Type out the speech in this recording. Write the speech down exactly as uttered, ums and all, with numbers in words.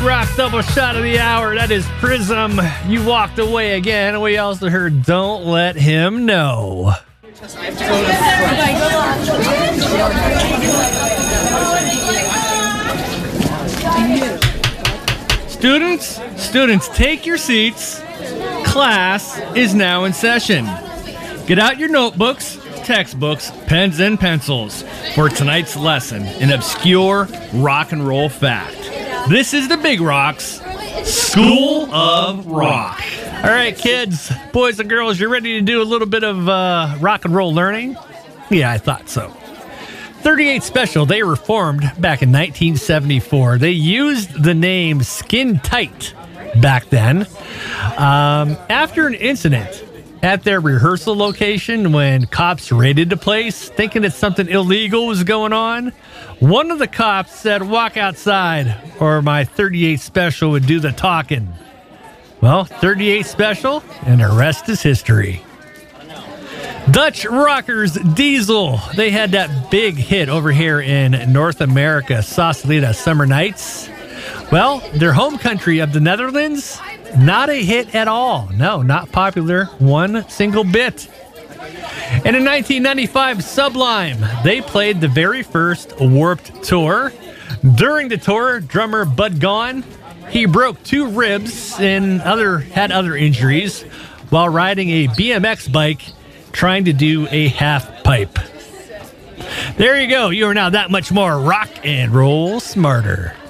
rock double shot of the hour. That is Prism. You walked away again. We also heard Don't Let Him Know. Students, students, take your seats. Class is now in session. Get out your notebooks, textbooks, pens, and pencils for tonight's lesson in obscure rock and roll fact. This is the Big Rocks School of Rock. All right, kids, boys and girls, you ready to do a little bit of uh, rock and roll learning? Yeah, I thought so. thirty-eight Special, they were formed back in nineteen seventy-four. They used the name Skin Tight back then. Um, after an incident at their rehearsal location when cops raided the place, thinking that something illegal was going on, one of the cops said, "Walk outside or my thirty-eight Special would do the talking." Well, thirty-eight Special, and the rest is history. Dutch rockers Diesel, they had that big hit over here in North America, Sausalito Summer Nights. Well, their home country of the Netherlands, not a hit at all. No, not popular one single bit. And in nineteen ninety-five, Sublime, they played the very first Warped Tour. During the tour, drummer Bud Gone, he broke two ribs and other had other injuries while riding a B M X bike trying to do a half pipe. There you go. You are now that much more rock and roll smarter.